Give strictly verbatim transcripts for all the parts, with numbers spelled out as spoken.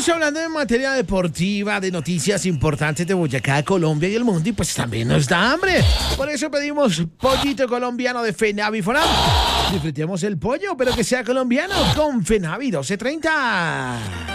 hablando en materia deportiva, de noticias importantes de Boyacá, Colombia y el mundo, y pues también nos da hambre. Por eso pedimos pollito colombiano de Fenavi Fonab. Disfrutemos el pollo, pero que sea colombiano con Fenavi doce treinta.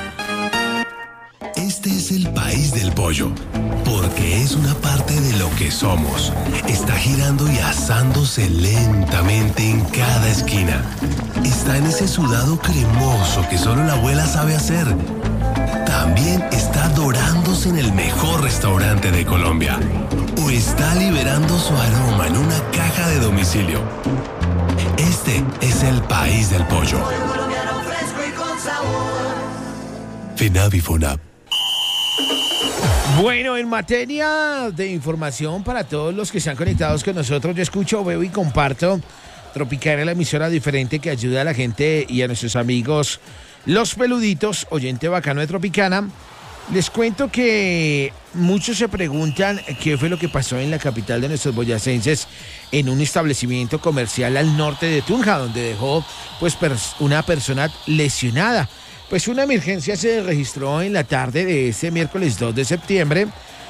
Este es el país del pollo, porque es una parte de lo que somos. Está girando y asándose lentamente en cada esquina. Está en ese sudado cremoso que solo la abuela sabe hacer. También está dorándose en el mejor restaurante de Colombia. O está liberando su aroma en una caja de domicilio. Este es el país del pollo. Fenavi Fonab. Bueno, en materia de información para todos los que están conectados con nosotros, yo escucho, veo y comparto Tropicana, la emisora diferente que ayuda a la gente y a nuestros amigos, los peluditos, oyente bacano de Tropicana. Les cuento que muchos se preguntan qué fue lo que pasó en la capital de nuestros boyacenses en un establecimiento comercial al norte de Tunja, donde dejó pues una persona lesionada. Pues una emergencia se registró en la tarde de este miércoles dos de septiembre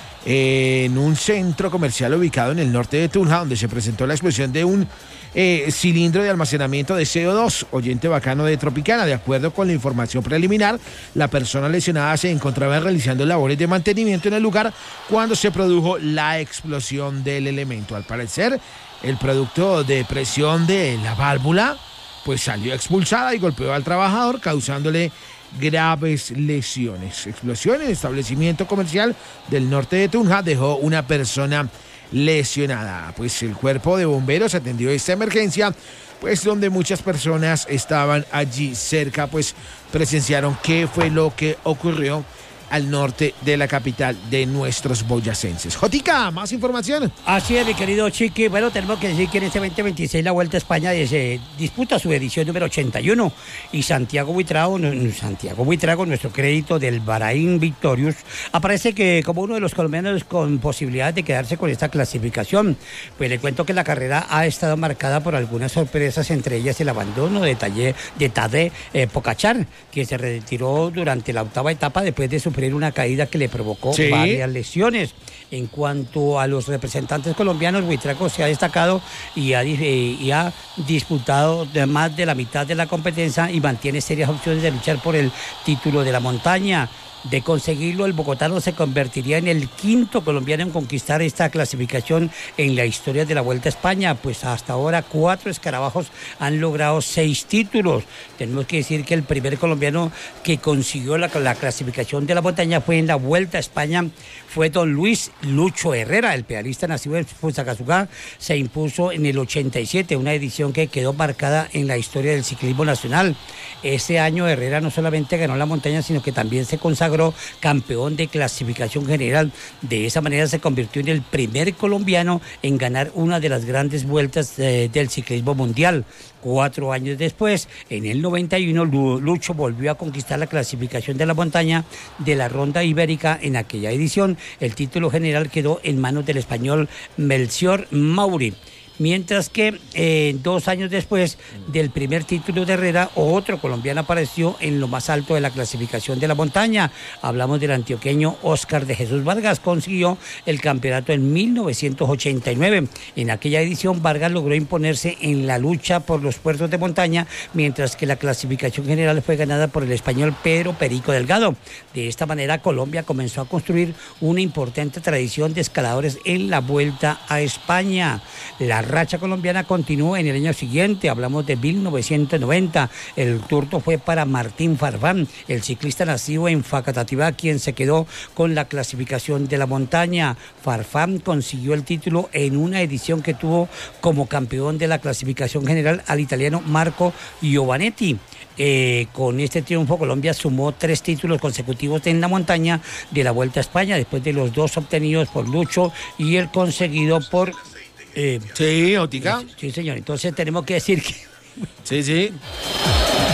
eh, en un centro comercial ubicado en el norte de Tunja, donde se presentó la explosión de un eh, cilindro de almacenamiento de C O dos, oyente bacano de Tropicana. De acuerdo con la información preliminar, la persona lesionada se encontraba realizando labores de mantenimiento en el lugar cuando se produjo la explosión del elemento. Al parecer, el producto de presión de la válvula pues salió expulsada y golpeó al trabajador, causándole graves lesiones. Explosión en el establecimiento comercial del norte de Tunja dejó una persona lesionada. Pues el cuerpo de bomberos atendió esta emergencia, pues donde muchas personas estaban allí cerca, pues presenciaron qué fue lo que ocurrió al norte de la capital de nuestros boyacenses. Jotica, más información. Así es, mi querido Chiqui. Bueno, tenemos que decir que en este veinte veintiséis la Vuelta a España se disputa su edición número ochenta y uno y Santiago Buitrago, Santiago Buitrago, nuestro crédito del Bahrain Victorious, aparece que como uno de los colombianos con posibilidades de quedarse con esta clasificación. Pues le cuento que la carrera ha estado marcada por algunas sorpresas, entre ellas el abandono de, Talle, de Tadej eh, Pogačar, que se retiró durante la octava etapa después de sufrir una caída que le provocó ¿Sí? varias lesiones. En cuanto a los representantes colombianos, Buitrago se ha destacado y ha, y ha disputado de más de la mitad de la competencia y mantiene serias opciones de luchar por el título de la montaña. De conseguirlo, el bogotano se convertiría en el quinto colombiano en conquistar esta clasificación en la historia de la Vuelta a España, pues hasta ahora cuatro escarabajos han logrado seis títulos. Tenemos que decir que el primer colombiano que consiguió la, la clasificación de la montaña fue en la Vuelta a España, fue don Luis Lucho Herrera, el pedalista nacido en Fusagasugá, se impuso en el ochenta y siete, una edición que quedó marcada en la historia del ciclismo nacional. Ese año Herrera no solamente ganó la montaña, sino que también se consagró campeón de clasificación general. De esa manera se convirtió en el primer colombiano en ganar una de las grandes vueltas eh, del ciclismo mundial. Cuatro años después, en el noventa y uno, Lucho volvió a conquistar la clasificación de la montaña de la Ronda Ibérica. En aquella edición, el título general quedó en manos del español Melcior Mauri. Mientras que eh, dos años después del primer título de Herrera, otro colombiano apareció en lo más alto de la clasificación de la montaña. Hablamos del antioqueño Óscar de Jesús Vargas, consiguió el campeonato en mil novecientos ochenta y nueve. En aquella edición, Vargas logró imponerse en la lucha por los puertos de montaña, mientras que la clasificación general fue ganada por el español Pedro Perico Delgado. De esta manera, Colombia comenzó a construir una importante tradición de escaladores en la Vuelta a España. La racha colombiana continuó en el año siguiente, hablamos de mil novecientos noventa, el turno fue para Martín Farfán, el ciclista nacido en Facatativá, quien se quedó con la clasificación de la montaña. Farfán consiguió el título en una edición que tuvo como campeón de la clasificación general al italiano Marco Giovanetti. Eh, con este triunfo Colombia sumó tres títulos consecutivos en la montaña de la Vuelta a España, después de los dos obtenidos por Lucho y el conseguido por Eh, sí, Ótica. Sí, señor. Entonces tenemos que decir que... Sí, sí.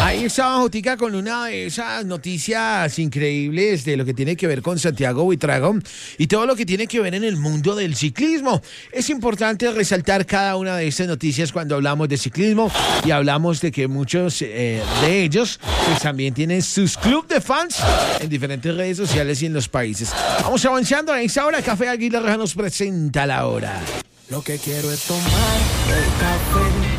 Ahí estaba Jotica con una de esas noticias increíbles de lo que tiene que ver con Santiago Buitrago y todo lo que tiene que ver en el mundo del ciclismo. Es importante resaltar cada una de estas noticias cuando hablamos de ciclismo y hablamos de que muchos eh, de ellos pues, también tienen sus clubes de fans en diferentes redes sociales y en los países. Vamos avanzando. A esta hora Café Águila Roja nos presenta la hora. Lo que quiero es tomar el café